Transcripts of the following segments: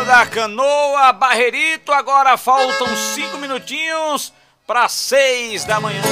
da Canoa, Barreirito. Agora faltam 5 minutinhos para 6 da manhã.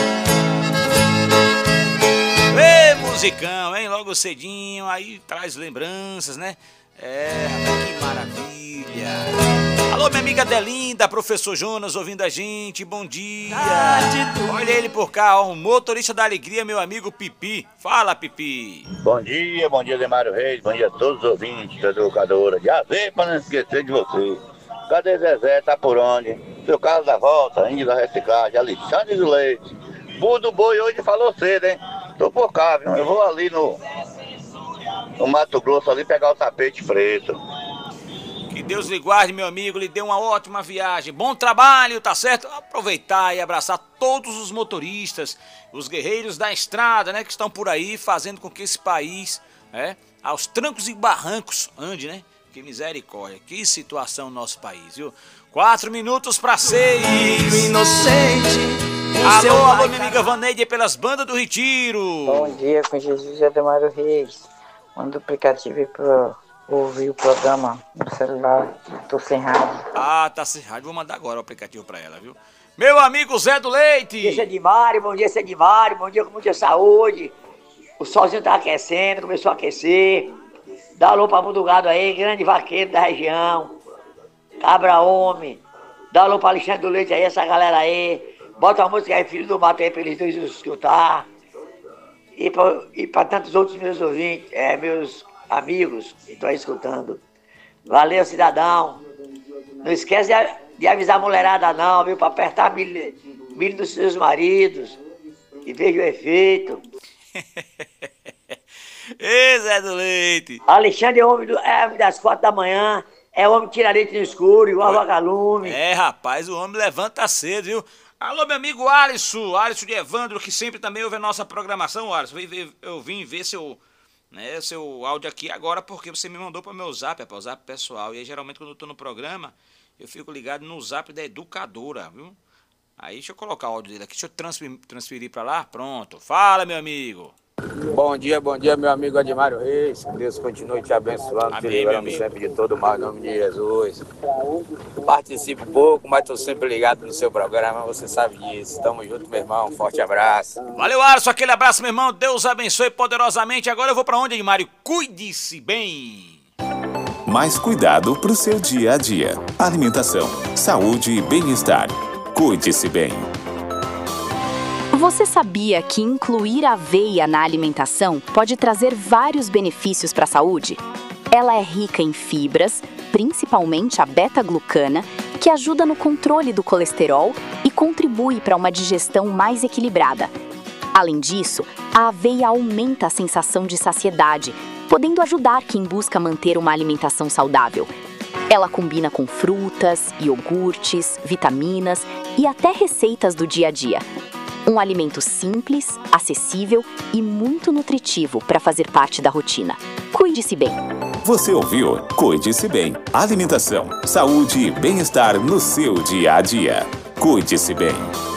Ê, musicão, hein? Logo cedinho, aí traz lembranças, né? Que maravilha. Alô, minha amiga Delinda, professor Jonas ouvindo a gente, bom dia. Olha ele por cá, ó, o motorista da alegria, meu amigo Pipi. Fala, Pipi. Bom dia, Demário Reis, bom dia a todos os ouvintes da educadora. Já veio para não esquecer de você. Cadê Zezé, tá por onde? Seu Carlos da Volta, Índio da Reciclagem, Alexandre do Leite. Budo Boi hoje falou cedo, hein? Tô por cá, viu? Eu vou ali no Mato Grosso ali pegar o tapete preto. Que Deus lhe guarde, meu amigo, lhe dê uma ótima viagem. Bom trabalho, tá certo? Aproveitar e abraçar todos os motoristas, os guerreiros da estrada, né? Que estão por aí fazendo com que esse país, aos trancos e barrancos, ande, né? Que misericórdia, que situação no nosso país, viu? 4 minutos para 6. Inocente. Alô, minha amiga Vaneide pelas bandas do Retiro. Bom dia, com Jesus e Ademário Reis. Manda o aplicativo aí pra ouvir o programa no celular. Tô sem rádio. Ah, tá sem rádio. Vou mandar agora o aplicativo pra ela, viu? Meu amigo Zé do Leite. Bom dia, Cedimário. Bom dia, Cedimário. Bom dia com muita saúde. O solzinho tá aquecendo, começou a aquecer. Dá alô pra Mudugado aí, grande vaqueiro da região. Cabra homem. Dá alô pra Alexandre do Leite aí, essa galera aí. Bota a música aí, Filho do Mato aí, pra eles dois escutar. E pra tantos outros meus ouvintes, meus amigos que estão aí escutando. Valeu, cidadão. Não esquece de avisar a mulherada não, viu? Pra apertar milho dos seus maridos. E veja o efeito. Ê, Zé do Leite. Alexandre é homem das 4 da manhã. É homem que tira leite no escuro, igual vagalume. Rapaz, o homem levanta cedo, viu? Alô, meu amigo Alisson de Evandro, que sempre também ouve a nossa programação, Alisson. Eu vim ver seu áudio aqui agora porque você me mandou para o meu zap, para o zap pessoal. E aí, geralmente, quando eu tô no programa, eu fico ligado no zap da educadora, viu? Aí, deixa eu colocar o áudio dele aqui, deixa eu transferir para lá. Pronto. Fala, meu amigo. Bom dia, meu amigo Ademário Reis. Que Deus continue te abençoando, te livrando sempre de todo mal, em nome de Jesus. Participo pouco, mas estou sempre ligado no seu programa, você sabe disso. Tamo junto, meu irmão. Forte abraço. Valeu, Alisson. Aquele abraço, meu irmão. Deus abençoe poderosamente. Agora eu vou para onde, Ademário? Cuide-se bem. Mais cuidado pro seu dia a dia. Alimentação, saúde e bem-estar. Cuide-se bem. Você sabia que incluir aveia na alimentação pode trazer vários benefícios para a saúde? Ela é rica em fibras, principalmente a beta-glucana, que ajuda no controle do colesterol e contribui para uma digestão mais equilibrada. Além disso, a aveia aumenta a sensação de saciedade, podendo ajudar quem busca manter uma alimentação saudável. Ela combina com frutas, iogurtes, vitaminas e até receitas do dia a dia. Um alimento simples, acessível e muito nutritivo para fazer parte da rotina. Cuide-se bem. Você ouviu? Cuide-se bem. Alimentação, saúde e bem-estar no seu dia a dia. Cuide-se bem.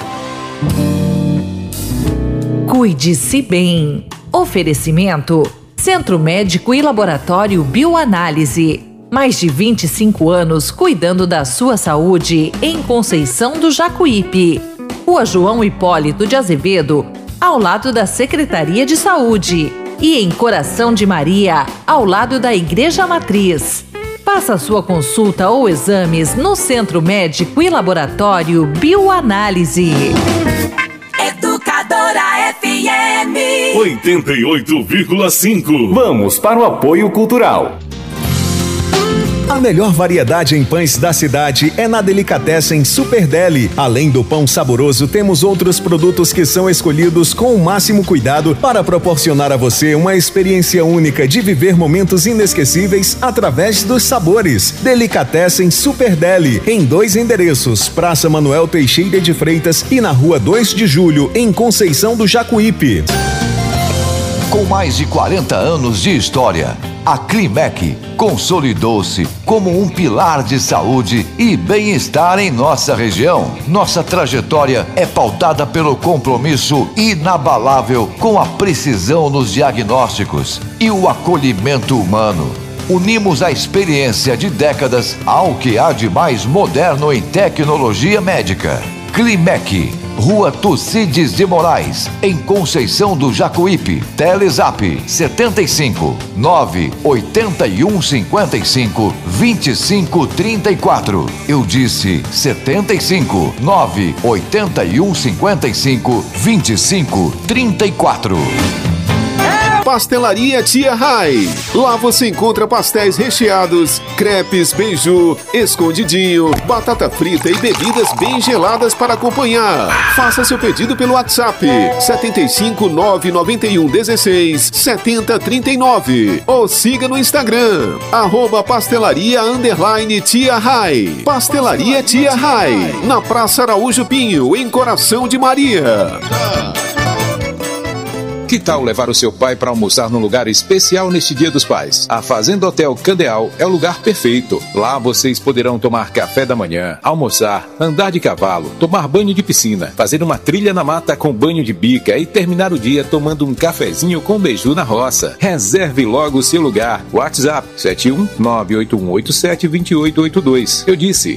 Cuide-se bem. Oferecimento: Centro Médico e Laboratório Bioanálise. Mais de 25 anos cuidando da sua saúde em Conceição do Jacuípe. Rua João Hipólito de Azevedo, ao lado da Secretaria de Saúde. E em Coração de Maria, ao lado da Igreja Matriz. Faça sua consulta ou exames no Centro Médico e Laboratório Bioanálise. Educadora FM 88,5. Vamos para o apoio cultural. A melhor variedade em pães da cidade é na Delicatessen Super Deli. Além do pão saboroso, temos outros produtos que são escolhidos com o máximo cuidado para proporcionar a você uma experiência única de viver momentos inesquecíveis através dos sabores. Delicatessen Super Deli, em 2 endereços, Praça Manuel Teixeira de Freitas e na Rua 2 de Julho, em Conceição do Jacuípe. Com mais de 40 anos de história, a Climec consolidou-se como um pilar de saúde e bem-estar em nossa região. Nossa trajetória é pautada pelo compromisso inabalável com a precisão nos diagnósticos e o acolhimento humano. Unimos a experiência de décadas ao que há de mais moderno em tecnologia médica. Climec, Rua Tucídides de Moraes, em Conceição do Jacuípe. Telezap 75 981 55 25 34. Eu disse 75 981 55 25 34. Pastelaria Tia Rai. Lá você encontra pastéis recheados, crepes, beiju, escondidinho, batata frita e bebidas bem geladas para acompanhar. Faça seu pedido pelo WhatsApp 75 991 16 70 39 ou siga no Instagram @pastelaria_Tia Rai. Pastelaria Tia Rai, na Praça Araújo Pinho, em Coração de Maria. Que tal levar o seu pai para almoçar num lugar especial neste Dia dos Pais? A Fazenda Hotel Candeal é o lugar perfeito. Lá vocês poderão tomar café da manhã, almoçar, andar de cavalo, tomar banho de piscina, fazer uma trilha na mata com banho de bica e terminar o dia tomando um cafezinho com beiju na roça. Reserve logo o seu lugar. WhatsApp 71981872882. Eu disse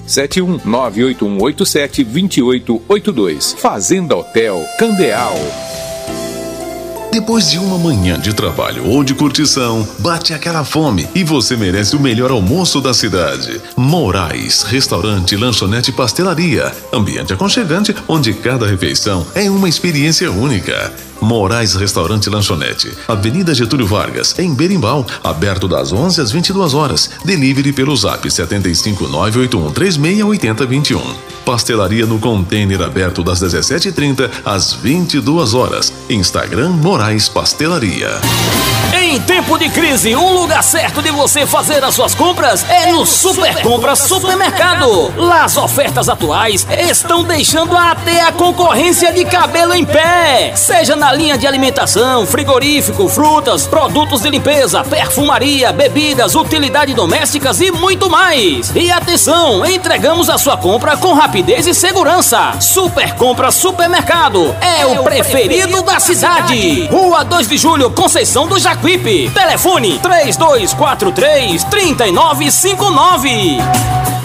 71981872882. Fazenda Hotel Candeal. Depois de uma manhã de trabalho ou de curtição, bate aquela fome e você merece o melhor almoço da cidade. Moraes, restaurante, lanchonete e pastelaria. Ambiente aconchegante onde cada refeição é uma experiência única. Moraes Restaurante e Lanchonete, Avenida Getúlio Vargas, em Berimbau, aberto das 11 às 22 horas. Delivery pelo Zap 75981368021. Pastelaria no container aberto das 17h30 às 22 horas. Instagram Moraes Pastelaria. Em tempo de crise, um lugar certo de você fazer as suas compras é no Super Compras Supermercado. Lá as ofertas atuais estão deixando até a concorrência de cabelo em pé. Seja na linha de alimentação, frigorífico, frutas, produtos de limpeza, perfumaria, bebidas, utilidades domésticas e muito mais. E atenção, entregamos a sua compra com rapidez e segurança. Super Compras Supermercado é o preferido da cidade. Rua 2 de Julho, Conceição do Jacuípe. Telefone 3243-3959.